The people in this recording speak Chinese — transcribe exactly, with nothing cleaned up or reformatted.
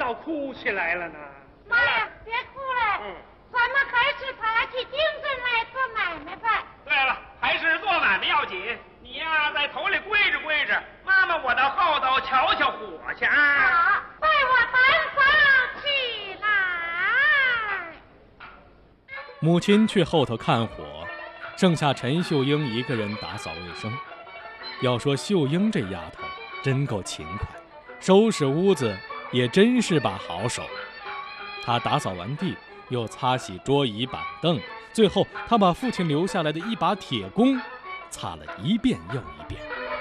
倒哭起来了呢？ 妈呀，别哭了，嗯，咱们还是爬起精神来做买卖吧。 对了，还是做买卖要紧。你呀，在头里跪着跪着，妈妈我到后头瞧瞧火去啊。 好，带我单房起来。 母亲去后头看火，剩下陈秀英一个人打扫卫生。要说秀英这丫头真够勤快，收拾屋子也真是把好手。她打扫完地，又擦洗桌椅板凳，最后她把父亲留下来的一把铁弓擦了一遍又一遍。